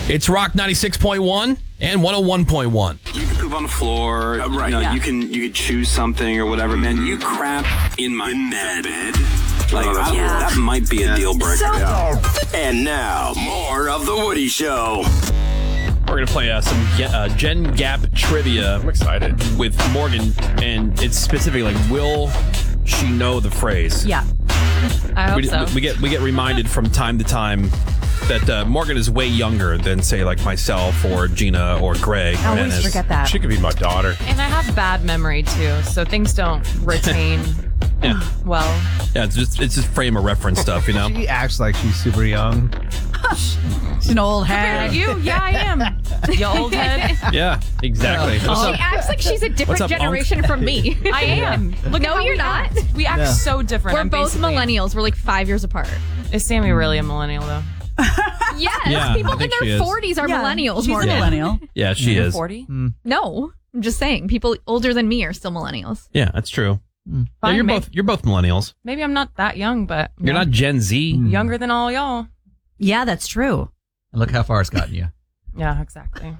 It's Rock 96.1 and 101.1. You can poop on the floor. Right. You know, you can choose something or whatever. Man, you crap in my bed. Like, that might be a deal breaker. And now, more of The Woody Show. We're going to play some Gen Gap trivia. I'm excited. With Morgan, and it's specifically like, will she know the phrase? Yeah. I hope so. We get reminded from time to time that Morgan is way younger than, say, like myself or Gina or Greg. I always forget that. She could be my daughter. And I have bad memory, too, so things don't retain well. Yeah, it's just frame of reference stuff, you know? She acts like she's super young. She's an old head. Compared to you? Yeah, I am. You old head. Yeah, exactly. She acts like she's a different generation from me. I am. Look No, at how you're we not. act. We act so different. We're I'm both basically- millennials. We're like 5 years apart. Is Sammy really a millennial, though? Yes. Yeah, I People in think she their is. 40s are millennials. She's Morgan. a millennial. Yeah, she You're is. 40? No, I'm just saying. People older than me are still millennials. Yeah, that's true. Yeah, Fine, you're both millennials. Maybe I'm not that young, but You're not Gen Z. younger than all y'all. Yeah, that's true. And look how far it's gotten you. Yeah, exactly.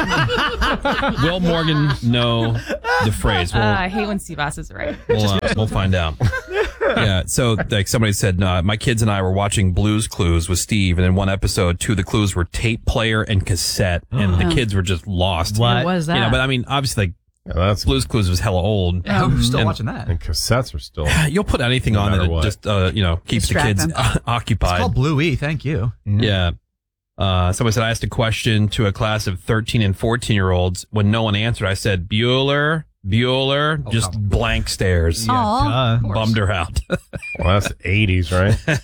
Will Morgan know the phrase? I hate when Seabass is right. We'll find out. Yeah, so like somebody said, my kids and I were watching Blue's Clues with Steve, and in one episode, two of the clues were tape player and cassette, and the kids were just lost. What? What is that? You know, but I mean, obviously, Yeah, that's Blue's Clues was hella old. Yeah, who's still And- watching that? and cassettes are still. You'll put anything No on matter that what. just keeps the Distract kids them. It's occupied. called Bluey. Thank you. Yeah. Somebody said, I asked a question to a class of 13 and 14-year-olds. When no one answered, I said, Bueller, just blank stares. Aw. Bummed her out. Well, that's 80s,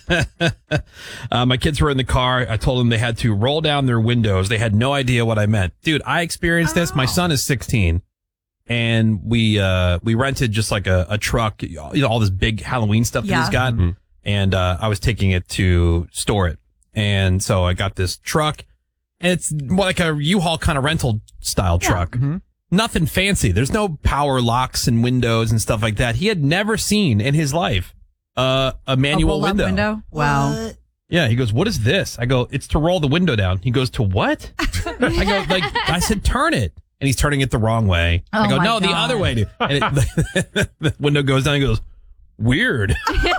right? My kids were in the car. I told them they had to roll down their windows. They had no idea what I meant. Dude, I experienced this. My son is 16. And we rented just like a truck, you know, all this big Halloween stuff that he's got. And I was taking it to store it. And so I got this truck, and it's more like a U-Haul kind of rental style truck. Nothing fancy. There's no power locks and windows and stuff like that. He had never seen in his life a manual roll-up window? Wow. Yeah, he goes, what is this? I go, it's to roll the window down. He goes, to what? I go, I said, turn it. And he's turning it the wrong way. Oh I go, my no, the God. other way. Dude. And the window goes down. He goes, weird.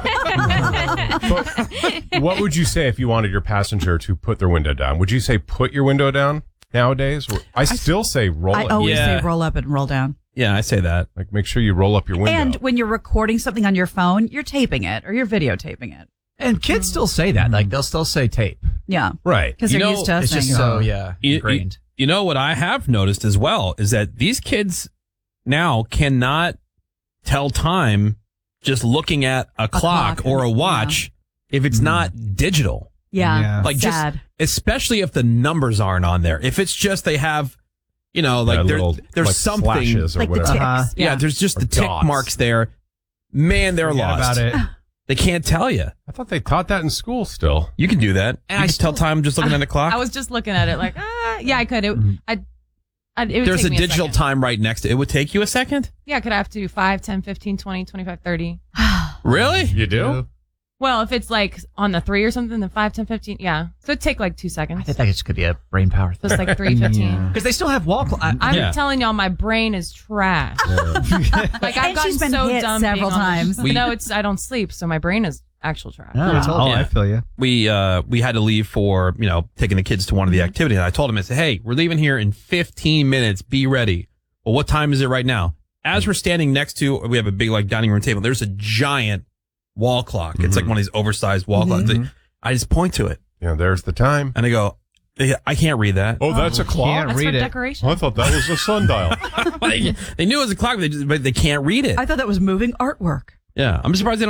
But what would you say if you wanted your passenger to put their window down? Would you say put your window down nowadays? I still say roll I it. always Yeah. say roll up and roll down. Yeah, I say that. Like, make sure you roll up your window. And when you're recording something on your phone, you're taping it or you're videotaping it. And kids still say that. Like, they'll still say tape. Yeah. right. Because You they're know, used to us It's just saying, so, You- ingrained. You know what I have noticed as well is that these kids now cannot tell time just looking at a clock or a watch if it's not digital. yeah. Like sad. just, especially if the numbers aren't on there. If it's just they have, you know, like there's like something. flashes or Like the whatever. ticks. Yeah, there's just Or the tick dots. marks there. Man, they're Forget lost. about it. They can't tell you. I thought they taught that in school still. You can do that. And You I can tell time just looking at the clock. I was just looking at it like, yeah, I could. It would There's take a me digital second. time right next to it. It would take you a second? Yeah, could I have to do 5, 10, 15, 20, 25, 30? Really? You do? Well, if it's like on the 3 or something, then 5, 10, 15. Yeah. So it'd take like 2 seconds. I think that just could be a brain power So it's like 3, 15. Because they still have wall clock. I'm Yeah. telling y'all, my brain is trash. Like I've And gotten she's been so hit dumb several being on times. the- No, I don't sleep, so my brain is actual trash. I feel you. We had to leave for, you know, taking the kids to one of the activities. And I told him, I said, hey, we're leaving here in 15 minutes. Be ready. Well, what time is it right now? As we're standing next to, we have a big like dining room table. There's a giant wall clock. It's like one of these oversized wall clocks. I just point to it Yeah, there's the time. and I go, I can't read that. Oh, that's a clock? Can't That's read for it. decoration. I thought that was a sundial. They knew it was a clock, but they can't read it. I thought that was moving artwork. Yeah. I'm surprised they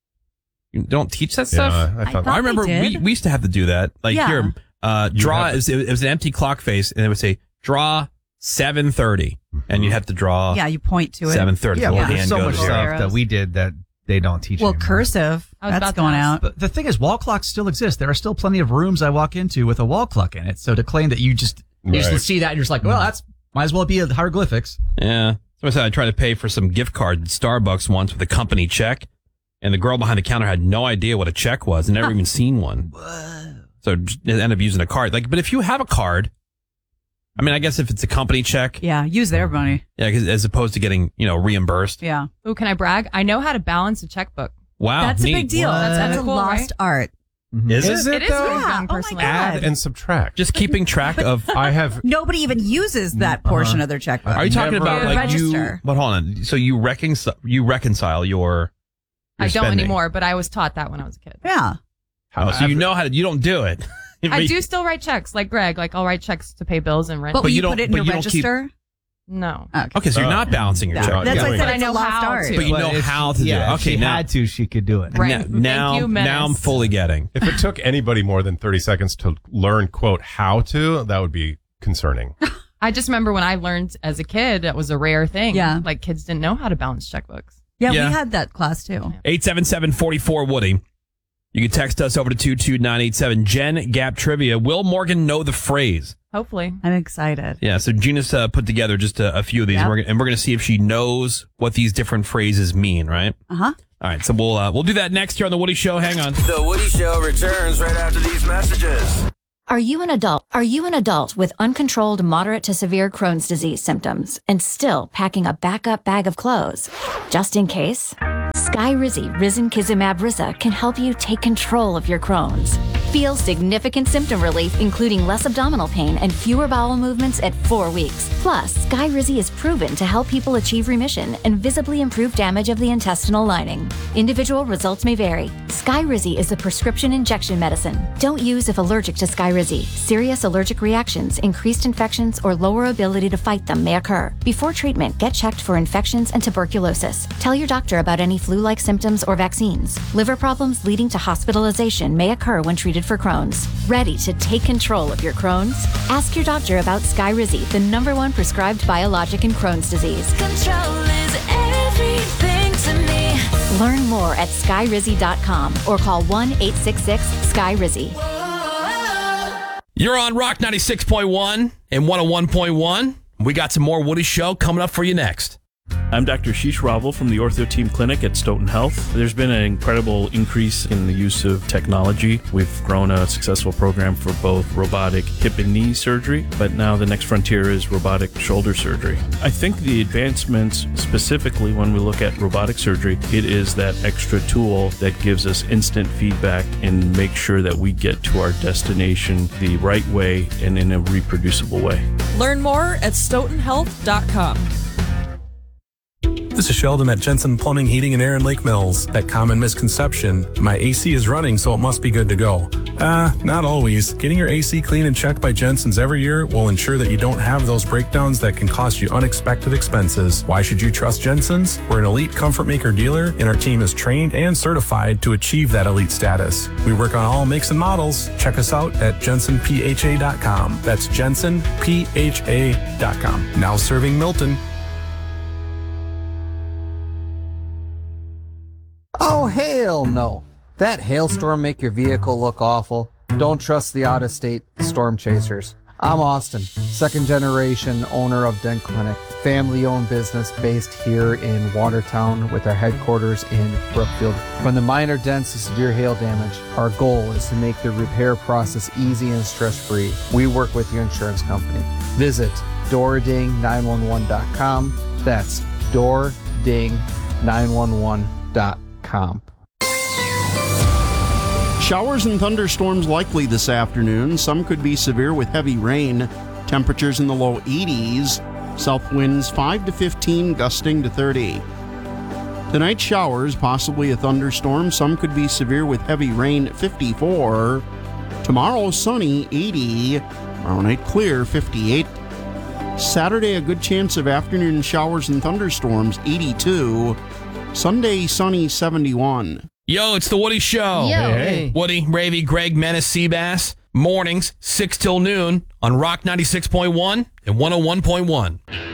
don't teach that stuff. Yeah, I thought thought I remember they did. we used to have to do that. Like Yeah. here, draw have it was an empty clock face, and it would say draw 7:30, and you have to draw Yeah, you point to it. 7:30. Yeah, the well, little there's hand so goes much there. stuff Arrows. that we did that they don't teach Well, anymore. cursive. I was That's about to going ask. out. But the thing is, wall clocks still exist. There are still plenty of rooms I walk into with a wall clock in it. So to claim that you just Right. see that and you're just like, well, that's might as well be hieroglyphics. Yeah. So I said I tried to pay for some gift card at Starbucks once with a company check, and the girl behind the counter had no idea what a check was and never even seen one. So just end up using a card. Like, but if you have a card, I mean, I guess if it's a company check. Yeah, use their money. Yeah, as opposed to getting, reimbursed. Yeah. Ooh, can I brag? I know how to balance a checkbook. Wow. That's neat. a big deal. That's a cool, lost right? art. Is It is though? for a Yeah. young Oh person my like God. Add and subtract. Just keeping track of. I have. Nobody even uses that portion of their checkbook. Are you talking Never- about like Register. But hold on. So you reconcile your I don't spending. anymore, but I was taught that when I was a kid. Yeah. Oh, so you know how to. You don't do it. I do still write checks, like Greg. Like I'll write checks to pay bills and rent. But will you you don't- put it in but your you don't keep- register? No. Okay, so you're not balancing your Yeah. check. That's why I Yeah. said I it's a know lost how art. to. But you know if- how to do it. if Okay, she now had to, she could do it. Right. Now, Thank you, Menace. now I'm fully getting. If it took anybody more than 30 seconds to learn, quote, how to, that would be concerning. I just remember when I learned as a kid, that was a rare thing. Yeah. Like kids didn't know how to balance checkbooks. Yeah, Yeah. we had that class too. 877-44-WOODY. You can text us over to 22987. Jen, Gap Trivia. Will Morgan know the phrase? Hopefully. I'm excited. Yeah, so Gina's put together just a few of these, Yep. and we're going to see if she knows what these different phrases mean, right? Uh-huh. All right, so we'll do that next here on The Woody Show. Hang on. The Woody Show returns right after these messages. Are you an adult with uncontrolled moderate to severe Crohn's disease symptoms and still packing a backup bag of clothes? Just in case? Skyrizi Risankizumab Risa can help you take control of your Crohn's. Feel significant symptom relief, including less abdominal pain and fewer bowel movements at 4 weeks. Plus, Skyrizi is proven to help people achieve remission and visibly improve damage of the intestinal lining. Individual results may vary. Skyrizi is a prescription injection medicine. Don't use if allergic to Skyrizi. Serious allergic reactions, increased infections, or lower ability to fight them may occur. Before treatment, get checked for infections and tuberculosis. Tell your doctor about any flu-like symptoms or vaccines. Liver problems leading to hospitalization may occur when treated for Crohn's. Ready to take control of your Crohn's? Ask your doctor about Skyrizi, the #1 prescribed biologic in Crohn's disease. Control is everything to me. Learn more at skyrizi.com or call 1-866-SKYRIZI. You're on Rock 96.1 and 101.1. We got some more Woody Show coming up for you next. I'm Dr. Sheesh Raval from the Ortho Team Clinic at Stoughton Health. There's been an incredible increase in the use of technology. We've grown a successful program for both robotic hip and knee surgery, but now the next frontier is robotic shoulder surgery. I think the advancements, specifically when we look at robotic surgery, it is that extra tool that gives us instant feedback and makes sure that we get to our destination the right way and in a reproducible way. Learn more at stoughtonhealth.com. This is Sheldon at Jensen Plumbing, Heating, and Air in Lake Mills. That common misconception, my AC is running, so it must be good to go. Not always. Getting your AC cleaned and checked by Jensen's every year will ensure that you don't have those breakdowns that can cost you unexpected expenses. Why should you trust Jensen's? We're an elite comfort maker dealer, and our team is trained and certified to achieve that elite status. We work on all makes and models. Check us out at jensenpha.com. That's jensenpha.com. Now serving Milton. Oh, hell no. That hailstorm make your vehicle look awful? Don't trust the out-of-state storm chasers. I'm Austin, second generation owner of Dent Clinic, family-owned business based here in Watertown with our headquarters in Brookfield. From the minor dents to severe hail damage, our goal is to make the repair process easy and stress-free. We work with your insurance company. Visit doording911.com. That's doording911.com. Showers and thunderstorms likely this afternoon. Some could be severe with heavy rain. Temperatures in the low 80s. South winds 5 to 15, gusting to 30. Tonight, showers, possibly a thunderstorm. Some could be severe with heavy rain, 54. Tomorrow, sunny, 80. Tomorrow night, clear, 58. Saturday, a good chance of afternoon showers and thunderstorms, 82. Sunday, sunny, 71. Yo, it's the Woody Show. Yo. Hey. Woody, Ravy, Greg, Menace, Seabass. Mornings, 6 till noon on Rock 96.1 and 101.1.